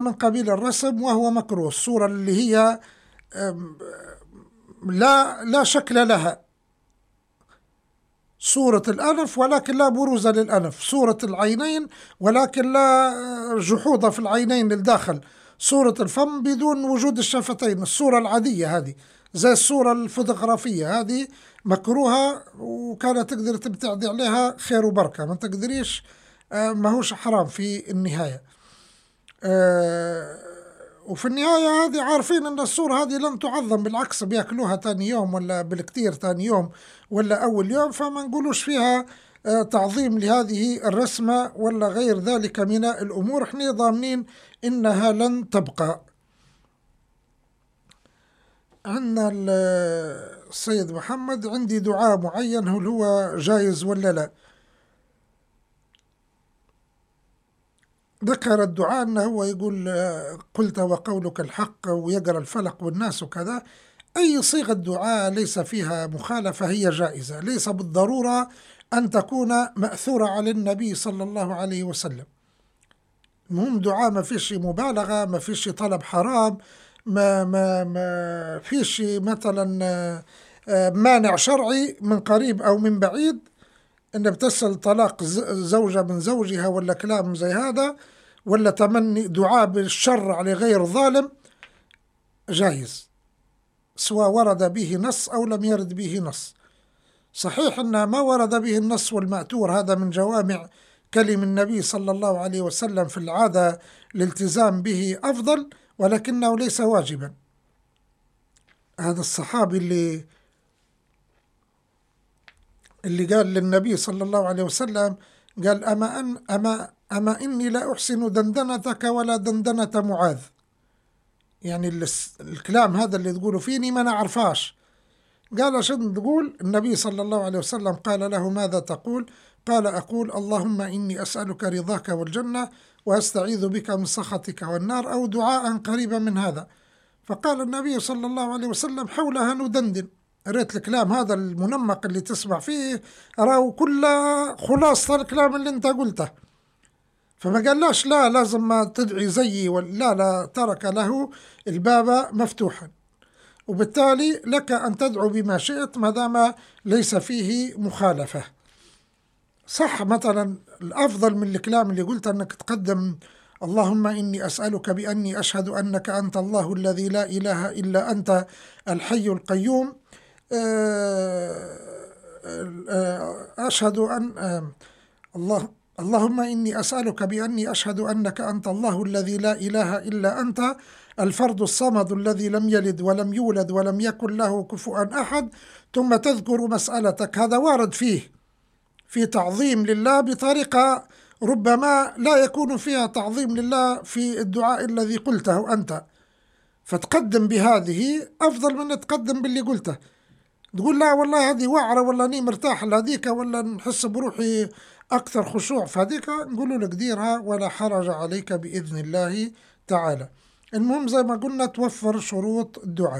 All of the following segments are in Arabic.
من قبيل الرسم وهو مكروه. الصورة اللي هي لا شكل لها، صورة الأنف ولكن لا بروز للأنف، صورة العينين ولكن لا جحوظ في العينين للداخل، صورة الفم بدون وجود الشفتين، الصورة العادية هذه زي الصورة الفوتوغرافية هذه مكروهة، وكانت تقدر تبتعدي عليها خير وبركة، ما تقدريش ما هوش حرام في النهاية. وفي النهاية هذه عارفين أن الصورة هذه لن تعظم، بالعكس بياكلوها تاني يوم ولا بالكتير تاني يوم ولا أول يوم، فما نقولوش فيها تعظيم لهذه الرسمة ولا غير ذلك من الأمور، احنا ضامنين إنها لن تبقى. عندنا السيد محمد عندي دعاء معين، هل هو جايز ولا لا؟ ذكر الدعاء أنه هو يقول قلت وقولك الحق، ويقرأ الفلق والناس وكذا. أي صيغة دعاء ليس فيها مخالفة هي جائزة، ليس بالضرورة أن تكون مأثورة على النبي صلى الله عليه وسلم. المهم دعاء ما فيش مبالغة، ما فيش طلب حرام، ما فيش مثلا مانع شرعي من قريب أو من بعيد، أن بتسأل طلاق زوجة من زوجها ولا كلام زي هذا، ولا تمني دعاء بالشر على غير ظالم، جائز سواء ورد به نص أو لم يرد به نص. صحيح أن ما ورد به النص والمأتور هذا من جوامع كلم النبي صلى الله عليه وسلم، في العادة الالتزام به أفضل، ولكنه ليس واجبا. هذا الصحابي اللي قال للنبي صلى الله عليه وسلم، قال أما إني لا أحسن دندنتك ولا دندنة معاذ، يعني الكلام هذا اللي تقوله فيني ما نعرفاش. قال عشان تقول، النبي صلى الله عليه وسلم قال له ماذا تقول؟ قال أقول اللهم إني أسألك رضاك والجنة وأستعيذ بك من سخطك والنار، أو دعاء قريبا من هذا. فقال النبي صلى الله عليه وسلم حولها ندندن. ريت الكلام هذا المنمق اللي تسمع فيه راهو كل خلاصة الكلام اللي انت قلته، فما قالش لا لازم ما تدعي زيي، لا ترك له الباب مفتوحا، وبالتالي لك أن تدعو بما شئت ما دام ليس فيه مخالفة. صح مثلا الأفضل من الكلام اللي قلت أنك تقدم اللهم إني أسألك بأني أشهد أنك أنت الله الذي لا إله إلا أنت الحي القيوم، أشهد أن اللهم إني أسألك بأني أشهد أنك أنت الله الذي لا إله إلا أنت الفرد الصمد الذي لم يلد ولم يولد ولم يكن له كفوا أحد، ثم تذكر مسألتك. هذا وارد فيه في تعظيم لله بطريقة ربما لا يكون فيها تعظيم لله في الدعاء الذي قلته أنت، فتقدم بهذه أفضل من تقدم باللي قلته. تقول لا والله هذه وعرة، ولا أني مرتاح لهذيك، ولا نحس بروحي أكثر خشوع فهذيك، نقول لك ديرها ولا حرج عليك بإذن الله تعالى. المهم زي ما قلنا توفر شروط الدعاء.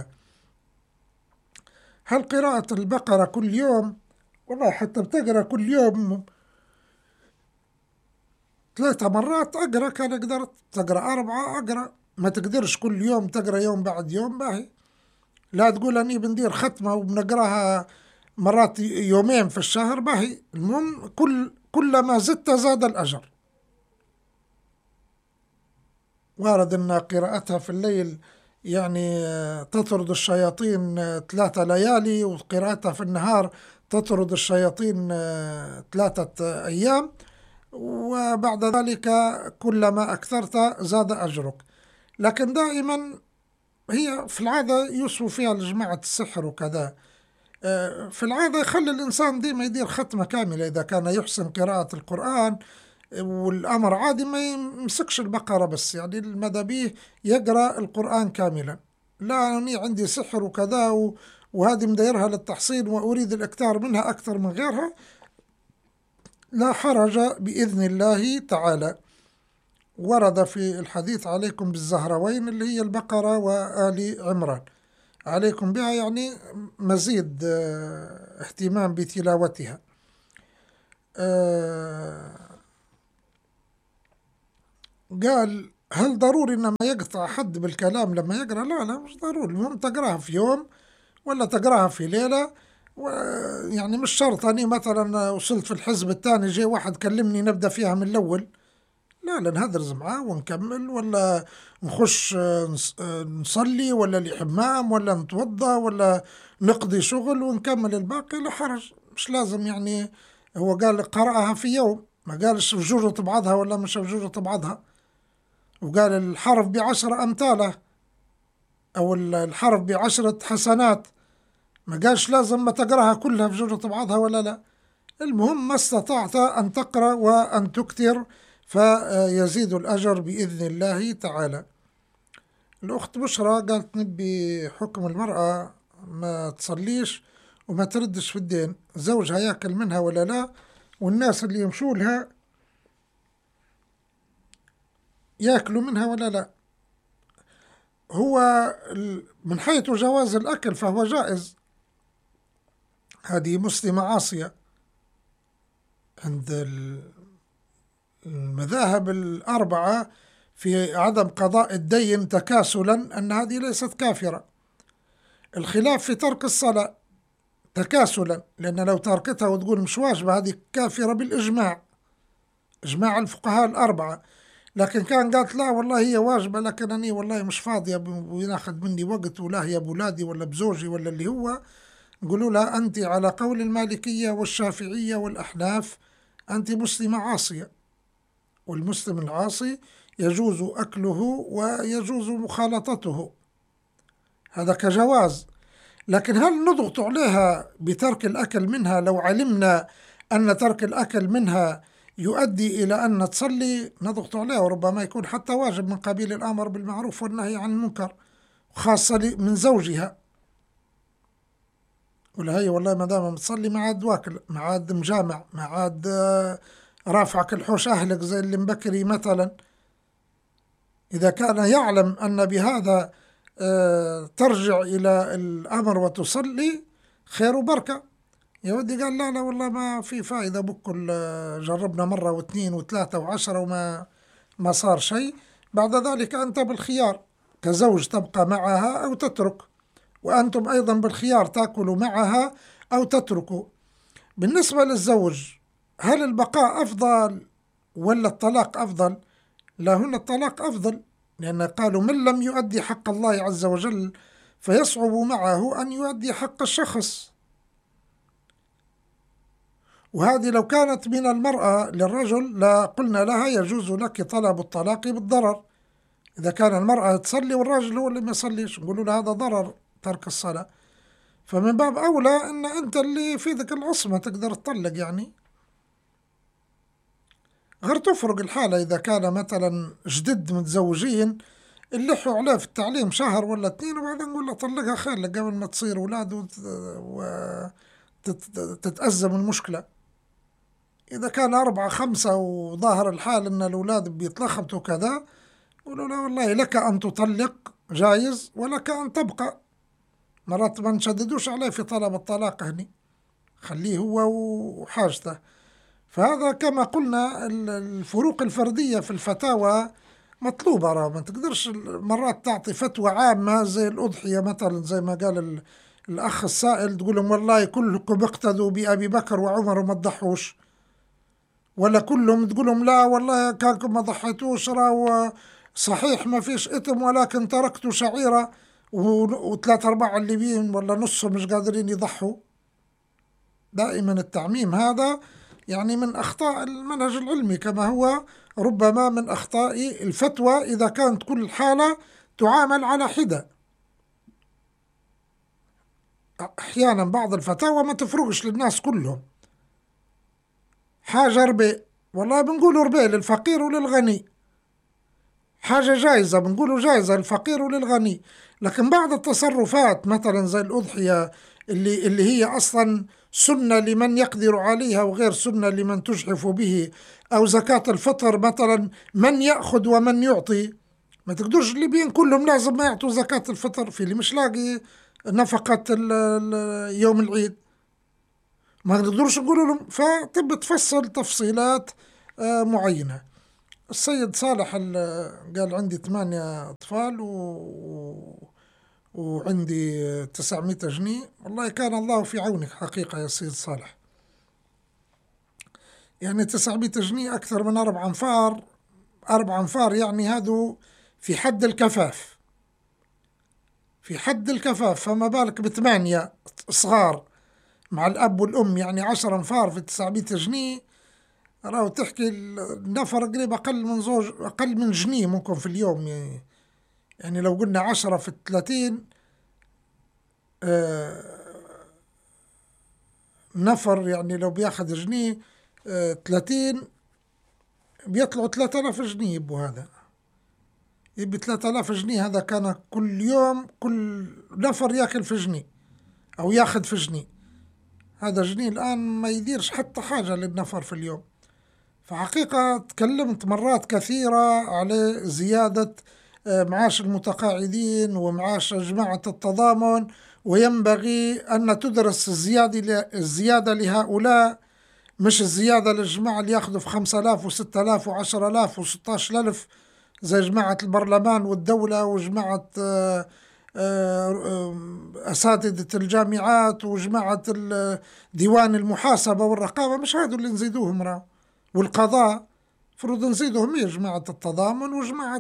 هل قراءة البقرة كل يوم؟ والله حتى بتقرأ كل يوم 3 مرات أقرأ، كان قدرت تقرأ 4 أقرأ، ما تقدرش كل يوم تقرأ يوم بعد يوم باهي. لا تقول أني بندير ختمة وبنقراها مرات يومين في الشهر باهي. المهم كلما زدت زاد الأجر. وارد أن قراءتها في الليل يعني تطرد الشياطين 3 ليالي، وقراءتها في النهار تطرد الشياطين 3 أيام، وبعد ذلك كلما أكثرت زاد أجرك. لكن دائما هي في العادة يوصفوا فيها لجماعة السحر وكذا، في العادة يخلي الإنسان ديما يدير ختمة كاملة إذا كان يحسن قراءة القرآن، والأمر عادي ما يمسكش البقرة بس، يعني المدى به يقرأ القرآن كاملا. لا أني عندي سحر وكذا وهذه مديرها للتحصين وأريد الإكثار منها أكثر من غيرها، لا حرج بإذن الله تعالى. ورد في الحديث عليكم بالزهروين اللي هي البقرة وآل عمران، عليكم بها يعني مزيد اهتمام بتلاوتها. قال هل ضروري إنما يقطع حد بالكلام لما يقرأ؟ لا لا، مش ضروري. المهم تقرأها في يوم ولا تقرأها في ليلة. يعني مش شرط أني مثلا وصلت في الحزب الثاني جاي واحد كلمني نبدأ فيها من الأول. لا لا، نهدرز معاه ونكمل، ولا نخش نصلي، ولا الحمام، ولا نتوضى، ولا نقضي شغل ونكمل الباقي. لا حرج، مش لازم يعني. هو قال قرأها في يوم، ما قالش في جرة بعضها ولا مش في جرة بعضها. وقال الحرف بعشر أمثاله، أو الحرف بعشرة حسنات. ما قالش لازم ما تقرأها كلها في جرة بعضها ولا لا. المهم ما استطعت أن تقرأ وأن تكثر فيزيد الأجر بإذن الله تعالى. الأخت بشرى قالت نبي حكم المرأة ما تصليش وما تردش في الدين، زوجها يأكل منها ولا لا، والناس اللي يمشوا لها يأكلوا منها ولا لا. هو من حيث جواز الأكل فهو جائز. هذه مسلمة عاصية عند المذاهب الأربعة في عدم قضاء الدين تكاسلا، أن هذه ليست كافرة. الخلاف في ترك الصلاة تكاسلا، لأن لو تركتها وتقول مش واجبة هذه كافرة بالإجماع، إجماع الفقهاء الأربعة. لكن كان قالت لا والله هي واجبة لكن أنا والله مش فاضية وياخذ مني وقت، ولا هي بولادي ولا بزوجي ولا اللي هو، نقولوا لها أنت على قول المالكية والشافعية والأحناف أنت مسلمة عاصية. والمسلم العاصي يجوز أكله ويجوز مخالطته، هذا كجواز. لكن هل نضغط عليها بترك الأكل منها لو علمنا أن ترك الأكل منها يؤدي إلى أن تصلي؟ نضغط عليها، وربما يكون حتى واجب من قبيل الأمر بالمعروف والنهي عن المنكر، خاصة من زوجها. ولا هي والله ما دام متصلي ما عاد واكل، ما عاد مجامع، ما عاد رافعك الحوش أهلك زي اللي مبكري مثلا. إذا كان يعلم أن بهذا ترجع إلى الأمر وتصلي خير وبركة. يا ودي قال لا لا والله ما في فائدة، بكل جربنا مرة واثنين وثلاثة وعشرة وما ما صار شيء. بعد ذلك أنت بالخيار كزوج تبقى معها أو تترك، وأنتم أيضا بالخيار تأكلوا معها أو تتركوا. بالنسبة للزوج، هل البقاء أفضل ولا الطلاق أفضل؟ لا، هنا الطلاق أفضل، لأن قالوا من لم يؤدي حق الله عز وجل فيصعب معه أن يؤدي حق الشخص. وهذه لو كانت من المرأة للرجل لا قلنا لها يجوز لك طلب الطلاق بالضرر. إذا كان المرأة تصلي والراجل هو اللي ما يصليش، نقولوا له هذا ضرر ترك الصلاة. فمن باب أولى أن أنت اللي في ذلك العصمة تقدر تطلق يعني. غير تفرق الحالة إذا كان مثلا جدد متزوجين اللحوا عليه في التعليم شهر ولا اثنين، وبعدين نقول له طلقها خير لك قبل ما تصير أولاد وتتأزم المشكلة. إذا كان أربعة خمسة وظاهر الحال أن الأولاد بيتلخبطوا كذا، يقولوا له والله لك أن تطلق جايز ولك أن تبقى. مرات ما نشددوش عليه في طلب الطلاق هني، خليه هو وحاجته. فهذا كما قلنا الفروق الفردية في الفتاوى مطلوبة. ما تقدرش مرات تعطي فتوى عامة زي الأضحية مثلا، زي ما قال الأخ السائل، تقول لهم والله كلكم اقتدوا بأبي بكر وعمر وما تضحوش، ولا كلهم تقول لهم لا والله كانكم ما ضحيتوش راهو صحيح ما فيش إثم ولكن تركتوا شعيرة وثلاثة أرباع الليبيين ولا نصهم مش قادرين يضحوا. دائما التعميم هذا يعني من أخطاء المنهج العلمي، كما هو ربما من أخطاء الفتوى إذا كانت كل حالة تعامل على حدة. أحيانا بعض الفتاوى ما تفرقش للناس كلهم. حاجة ربي والله بنقولوا ربي للفقير وللغني، حاجة جائزة بنقولوا جائزة للفقير وللغني. لكن بعض التصرفات مثلا زي الأضحية اللي هي أصلا سنة لمن يقدر عليها وغير سنة لمن تجحف به، أو زكاة الفطر مثلا من يأخذ ومن يعطي. ما تقدرش الليبيين كلهم لازم ما يعطوا زكاة الفطر، في اللي مش لاقي نفقة يوم العيد ما تقدرش نقول لهم، فتب تفصل تفصيلات معينة. السيد صالح قال عندي 8 أطفال وعندي 900 جنيه. والله كان الله في عونك حقيقة يا سيد صالح. يعني 900 جنيه أكثر من 4 أنفار. 4 أنفار يعني هذا في حد الكفاف، في حد الكفاف، فما بالك ب8 صغار مع الأب والأم، يعني 10 أنفار في 900 جنيه. راهو تحكي النفر قريب أقل من جنيه ممكن في اليوم. يعني لو قلنا 10 في 30 نفر، يعني لو بياخذ جنيه 30 بيطلعوا 3000 جنيه. يبو هذا يبي 3000 جنيه. هذا كان كل يوم كل نفر ياكل في جنيه أو ياخذ في جنيه. هذا جنيه الآن ما يديرش حتى حاجة للنفر في اليوم. فحقيقة تكلمت مرات كثيرة على زيادة معاش المتقاعدين ومعاش جماعة التضامن، وينبغي أن تدرس الزيادة لهؤلاء، مش الزيادة للجماعة اللي يأخذوا في 5000 و6000 و10000 و16000 زي جماعة البرلمان والدولة وجماعة أساتذة الجامعات وجماعة ديوان المحاسبة والرقابة. مش هذا اللي نزيدوهم راهو، والقضاء فرض نزيدهم هي جماعة التضامن وجماعة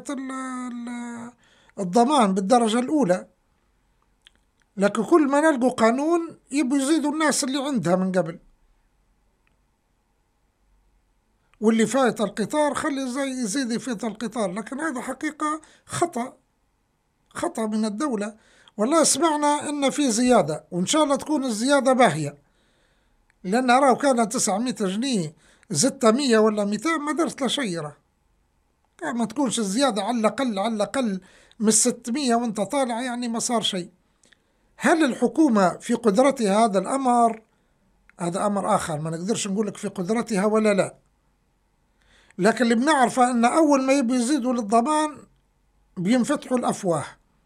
الضمان بالدرجة الأولى. لكن كل ما نلقوا قانون يبوا يزيدوا الناس اللي عندها من قبل، واللي فايت القطار خلي زي يزيد يفيت القطار. لكن هذا حقيقة خطأ من الدولة. والله سمعنا إن في زيادة، وإن شاء الله تكون الزيادة باهية، لأن راهو كانت 900 جنيه 600 ولا 200 ما درت لا شيء. ما تكونش الزيادة على الأقل من 600 وانت طالع، يعني ما صار شيء. هل الحكومة في قدرتها هذا الأمر؟ هذا أمر آخر، ما نقدرش نقولك في قدرتها ولا لا. لكن اللي بنعرفه أن أول ما يبي يزيدوا للضمان بينفتحوا الأفواه.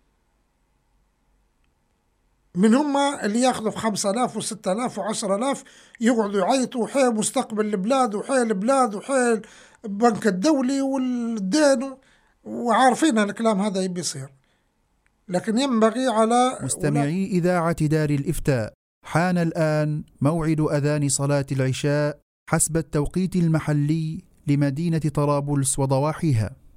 من هم اللي ياخذوا في 5000 و6000 و10000 يقعدوا يعيطوا حيل مستقبل البلاد وحيل البلاد وحيل البنك الدولي والدين، وعارفين الكلام هذا يبي يصير. لكن ينبغي على مستمعي إذاعة دار الإفتاء، حان الآن موعد أذان صلاة العشاء حسب التوقيت المحلي لمدينة طرابلس وضواحيها.